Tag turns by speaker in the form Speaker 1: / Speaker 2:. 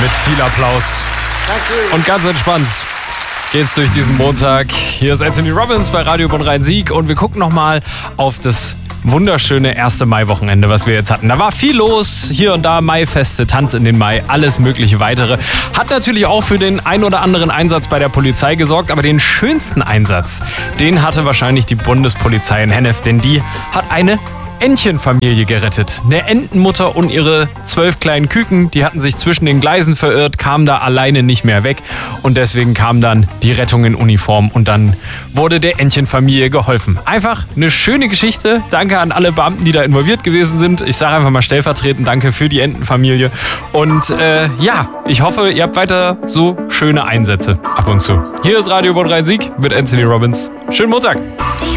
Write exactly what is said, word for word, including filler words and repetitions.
Speaker 1: mit viel Applaus.
Speaker 2: Danke.
Speaker 1: Und ganz entspannt geht's durch diesen Montag. Hier ist Anthony Robbins bei Radio Bonn-Rhein-Sieg und wir gucken nochmal auf das wunderschöne erste Mai-Wochenende, was wir jetzt hatten. Da war viel los, hier und da Maifeste, Tanz in den Mai, alles mögliche weitere. Hat natürlich auch für den ein oder anderen Einsatz bei der Polizei gesorgt, aber den schönsten Einsatz, den hatte wahrscheinlich die Bundespolizei in Hennef, denn die hat eine Entchenfamilie gerettet. Eine Entenmutter und ihre zwölf kleinen Küken, die hatten sich zwischen den Gleisen verirrt, kamen da alleine nicht mehr weg und deswegen kam dann die Rettung in Uniform und dann wurde der Entchenfamilie geholfen. Einfach eine schöne Geschichte. Danke an alle Beamten, die da involviert gewesen sind. Ich sage einfach mal stellvertretend Danke für die Entenfamilie und äh, ja, ich hoffe, ihr habt weiter so schöne Einsätze ab und zu. Hier ist Radio Bonn-Rhein-Sieg mit Anthony Robbins. Schönen Montag!